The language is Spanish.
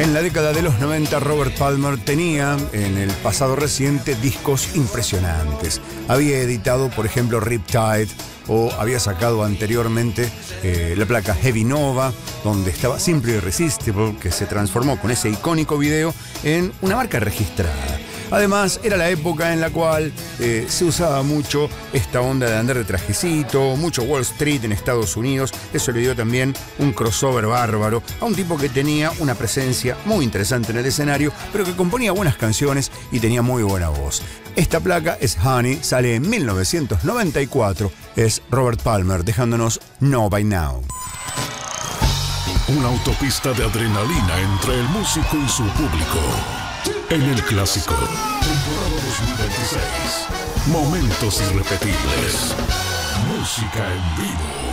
En la década de los 90, Robert Palmer tenía, en el pasado reciente, discos impresionantes. Había editado, por ejemplo, Riptide, o había sacado anteriormente la placa Heavy Nova, donde estaba Simply Irresistible, que se transformó con ese icónico video en una marca registrada. Además, era la época en la cual se usaba mucho esta onda de andar de trajecito, mucho Wall Street en Estados Unidos. Eso le dio también un crossover bárbaro a un tipo que tenía una presencia muy interesante en el escenario, pero que componía buenas canciones y tenía muy buena voz. Esta placa es Honey, sale en 1994. Es Robert Palmer dejándonos Know by Now. Una autopista de adrenalina entre el músico y su público. En el clásico, temporada 2026. Momentos irrepetibles. Música en vivo.